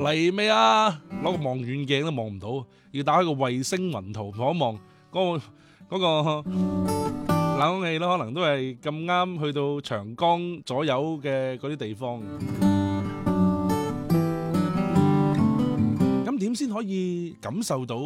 嚟未啊？攞個望遠鏡都望唔到，要打開個衛星雲圖望一望嗰個冷空氣咯，可能都係咁啱去到長江左右嘅嗰啲地方。咁點先可以感受到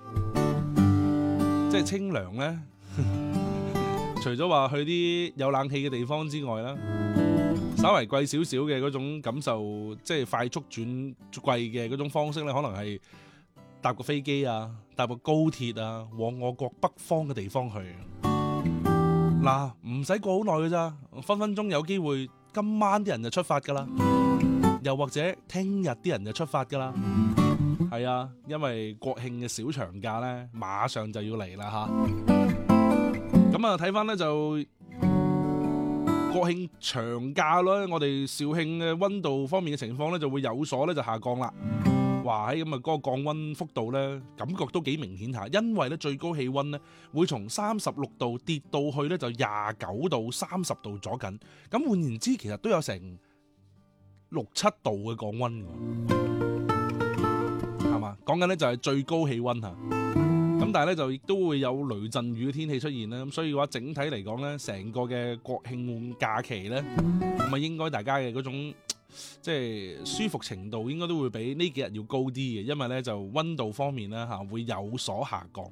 即係清涼呢？除咗話去啲有冷氣嘅地方之外啦，稍為貴少少嘅嗰種感受，即係快速轉貴嘅嗰種方式咧，可能係搭個飛機啊，搭個高鐵啊，往我國北方嘅地方去。嗱，唔使過好耐嘅咋，分分鐘有機會今晚啲人就出發噶啦，又或者聽日啲人就出發噶啦。係啊，因為國慶嘅小長假咧，馬上就要嚟啦吓。咁啊，睇翻咧就國慶長假啦，我哋肇慶嘅溫度方面嘅情況咧就會有所咧就下降啦。哇，喺咁啊嗰個降溫幅度咧，感覺都幾明顯下，因為咧最高氣溫咧會從36度跌到去咧就29度、30度左近。咁換言之，其實都有成6-7度嘅降溫㗎，係嘛？講緊咧就係最高氣溫吓。咁但係咧就亦都會有雷陣雨嘅天氣出現啦，咁所以嘅話整體嚟講咧，成個嘅國慶假期咧，咁啊應該大家嘅嗰種即係舒服程度應該都會比呢幾日要高啲嘅，因為咧就溫度方面咧會有所下降。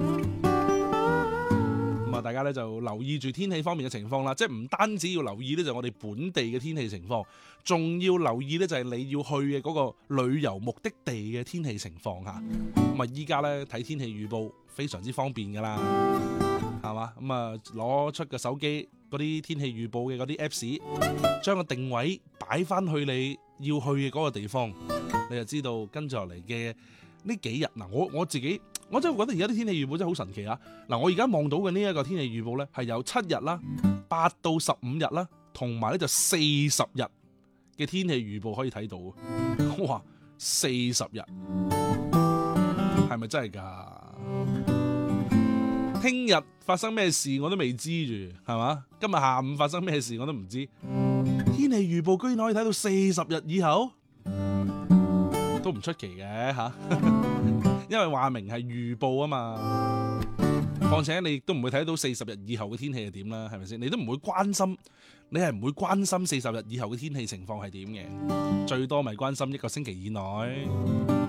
咁啊大家咧就留意住天氣方面嘅情況啦，即係唔單止要留意咧就我哋本地嘅天氣情況，仲要留意咧就係你要去嘅嗰個旅遊目的地嘅天氣情況吓。咁啊依家咧睇天氣預報非常之方便噶啦，係嘛？咁啊攞出個手機嗰啲天氣預報嘅嗰啲 Apps， 將個定位擺翻去你要去嘅嗰個地方，你就知道跟住落嚟嘅呢幾日嗱，我自己我真係覺得而家啲天氣預報真係好神奇啊！嗱，我而家望到嘅呢一個天氣預報咧係有7日啦、8到15日啦，同埋咧就40日嘅天氣預報可以睇到。哇，40日係咪真係㗎？聽日發生咩事我都未知住，係嘛？今日下午發生咩事我都唔知。天氣預報居然可以睇到40日以後，都唔出奇嘅吓。因為話明係預報啊嘛。況且你亦都唔會睇到40日以後嘅天氣係點啦，係咪先？你都唔會關心，你係唔會關心40日以後嘅天氣情況係點嘅，最多咪關心1個星期以內。